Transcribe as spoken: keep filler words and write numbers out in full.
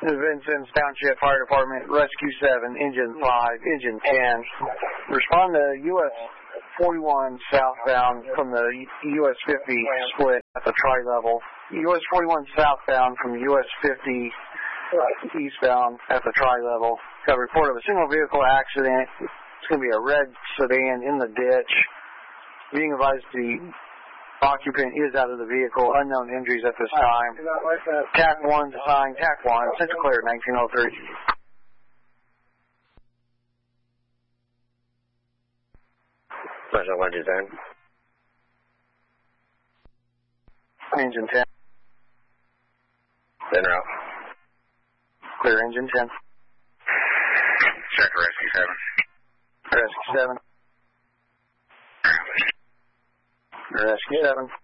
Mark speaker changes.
Speaker 1: Vincennes Township Fire Department, Rescue seven, Engine five, Engine ten. Respond to U S forty-one southbound from the U S fifty split at the tri-level. U S forty-one southbound from U S fifty eastbound at the tri-level. Got a report of a single vehicle accident. It's going to be a red sedan in the ditch. Being advised the occupant is out of the vehicle. Unknown injuries at this time. T A C one assigned. T A C one, Central Clear, nineteen oh three.
Speaker 2: Special Engine ten.
Speaker 1: Engine ten.
Speaker 2: En route.
Speaker 1: Clear Engine ten.
Speaker 2: Check Rescue seven.
Speaker 1: Rescue seven. Rescue seven.